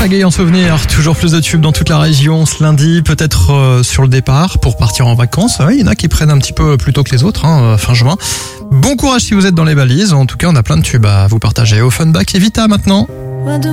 Pagaille en souvenir, toujours plus de tubes dans toute la région ce lundi, peut-être sur le départ pour partir en vacances. Il y en a qui prennent un petit peu plus tôt que les autres, fin juin. Bon courage si vous êtes dans les balises, en tout cas on a plein de tubes à vous partager. Offenbach et Vita maintenant.